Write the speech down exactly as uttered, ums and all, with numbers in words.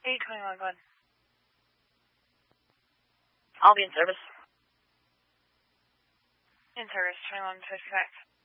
eight twenty-one, go ahead. I'll be in service. In service, twenty-one fifty-five.